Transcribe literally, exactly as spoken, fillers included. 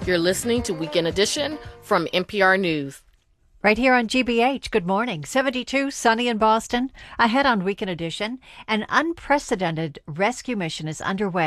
You're listening to Weekend Edition from N P R News. Right here on G B H, good morning. seventy-two, sunny in Boston. Ahead on Weekend Edition, an unprecedented rescue mission is underway